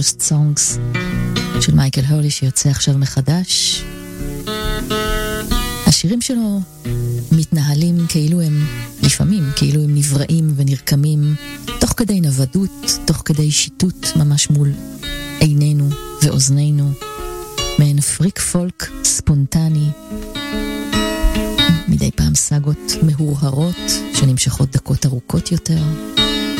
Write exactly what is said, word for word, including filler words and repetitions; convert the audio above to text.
First Songs של מייקל הורלי שיוצא עכשיו מחדש. השירים שלו מתנהלים כאילו הם, לפעמים כאילו הם נבראים ונרקמים תוך כדי נוודות, תוך כדי שיטוט ממש מול עינינו ואוזנינו, מעין פריק פולק ספונטני, מדי פעם סגות מהורהרות שנמשכות דקות ארוכות יותר.